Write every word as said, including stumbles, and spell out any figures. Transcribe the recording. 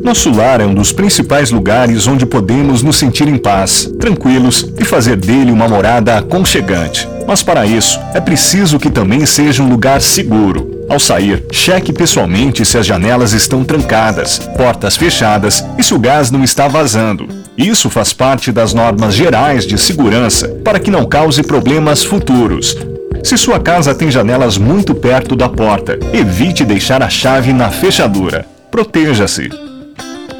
Nosso lar é um dos principais lugares onde podemos nos sentir em paz, tranquilos e fazer dele uma morada aconchegante. Mas para isso, é preciso que também seja um lugar seguro. Ao sair, cheque pessoalmente se as janelas estão trancadas, portas fechadas e se o gás não está vazando. Isso faz parte das normas gerais de segurança para que não cause problemas futuros. Se sua casa tem janelas muito perto da porta, evite deixar a chave na fechadura. Proteja-se.